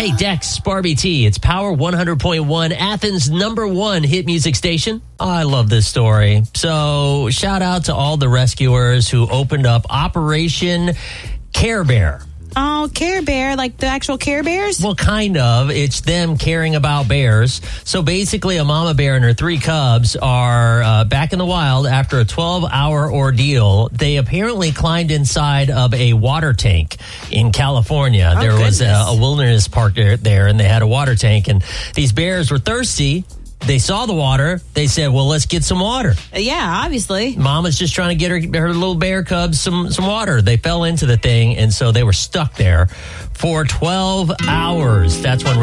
Hey, Dex, Barbie T. It's Power 100.1, Athens' #1 hit music station. Oh, I love this story. So, shout out to all the rescuers who opened up Operation Care Bear. Oh, Care Bear, like the actual Care Bears? Well, kind of. It's them caring about bears. So basically, a mama bear and her 3 cubs are back in the wild after a 12-hour ordeal. They apparently climbed inside of a water tank in California. Oh, there was goodness. a wilderness park there, and they had a water tank. And these bears were thirsty. They saw the water. They said, well, let's get some water. Yeah, obviously. Mama's just trying to get her little bear cubs some water. They fell into the thing, and so they were stuck there for 12 hours. That's when